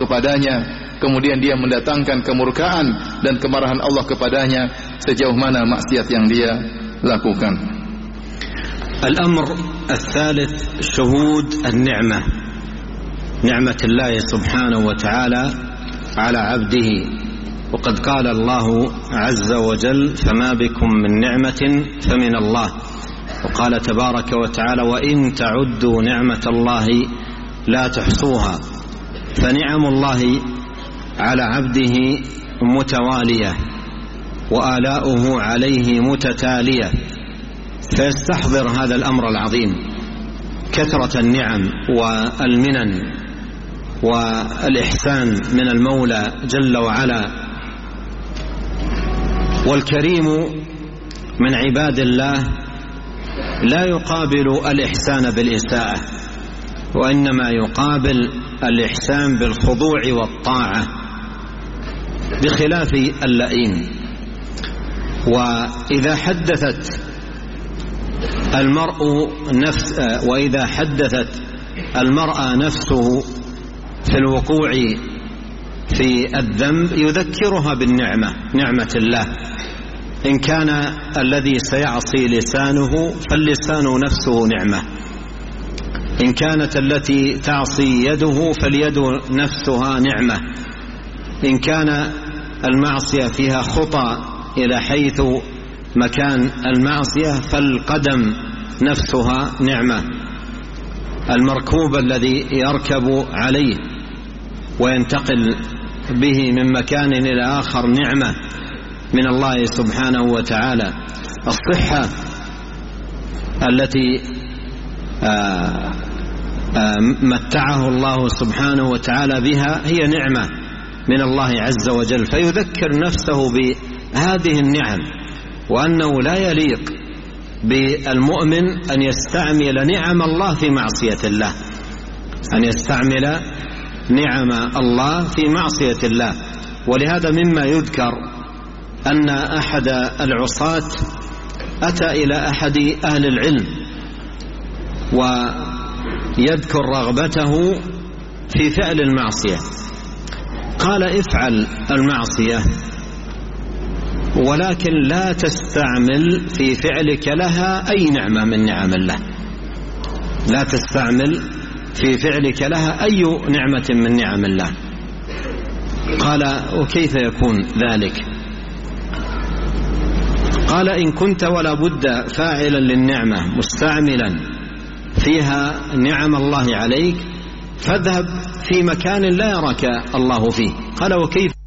kepadanya, kemudian dia mendatangkan kemurkaan dan kemarahan Allah kepadanya, sejauh mana maksiat yang dia lakukan. Al-amr al-thalith syuhud an-ni'mah, ni'matullah subhanahu wa ta'ala ala 'abdihi. وقد قال الله عز وجل فما بكم من نعمة فمن الله، وقال تبارك وتعالى وإن تعدوا نعمة الله لا تحصوها. فنعم الله على عبده متوالية وآلاؤه عليه متتالية، فيستحضر هذا الأمر العظيم كثرة النعم والمنن والإحسان من المولى جل وعلا. والكريم من عباد الله لا يقابل الإحسان بالإساءة، وإنما يقابل الإحسان بالخضوع والطاعة، بخلاف اللئيم. وإذا حدثت المرأة نفسه في الوقوع في الذنب يذكرها بالنعمة، نعمة الله. إن كان الذي سيعصي لسانه فاللسان نفسه نعمة، إن كانت التي تعصي يده فاليد نفسها نعمة، إن كان المعصية فيها خطى إلى حيث مكان المعصية فالقدم نفسها نعمة، المركوب الذي يركب عليه وينتقل به من مكان إلى آخر نعمة من الله سبحانه وتعالى. الصحة التي متعه الله سبحانه وتعالى بها هي نعمة من الله عز وجل، فيذكر نفسه بهذه النعم، وأنه لا يليق بالمؤمن أن يستعمل نعم الله في معصية الله، أن يستعمل نعم الله في معصية الله. ولهذا مما يذكر أن أحد العصاة أتى إلى أحد أهل العلم ويذكر رغبته في فعل المعصية، قال افعل المعصية ولكن لا تستعمل في فعلك لها أي نعمة من نعم الله، لا تستعمل في فعلك لها أي نعمة من نعم الله. قال وكيف يكون ذلك؟ قال إن كنت ولا بد فاعلا للنعمة مستعملا فيها نعم الله عليك فاذهب في مكان لا يراك الله فيه. قال وكيف؟